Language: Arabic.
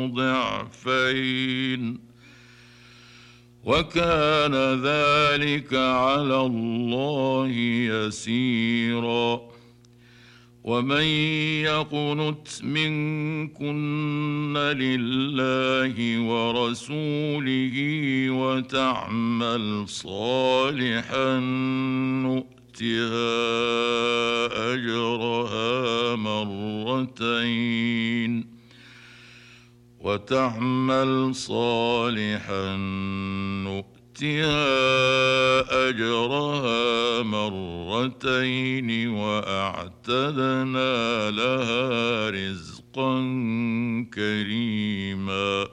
ضعفين وكان ذلك على الله يسيرا. ومن يقنت منكن لله ورسوله وتعمل صالحا نؤتها أجرها مرتين وأعتدنا لها رزقا كريما.